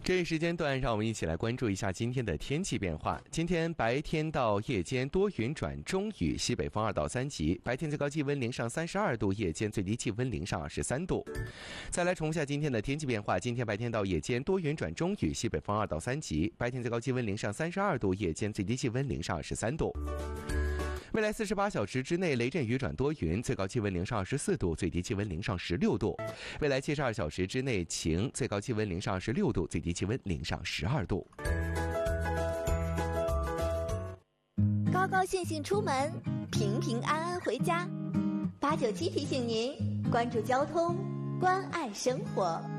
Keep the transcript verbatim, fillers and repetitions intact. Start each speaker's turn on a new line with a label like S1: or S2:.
S1: 这一时间段，让我们一起来关注一下今天的天气变化。今天白天到夜间多云转中雨，西北风二到三级，白天最高气温零上三十二度，夜间最低气温零上二十三度。再来重一下今天的天气变化：今天白天到夜间多云转中雨，西北风二到三级，白天最高气温零上三十二度，夜间最低气温零上二十三度。未来四十八小时之内，雷阵雨转多云，最高气温零上二十四度，最低气温零上十六度。未来七十二小时之内晴，最高气温零上二十六度，最低气温零上十二度。
S2: 高高兴兴出门，平平安安回家。八九七提醒您关注交通，关爱生活。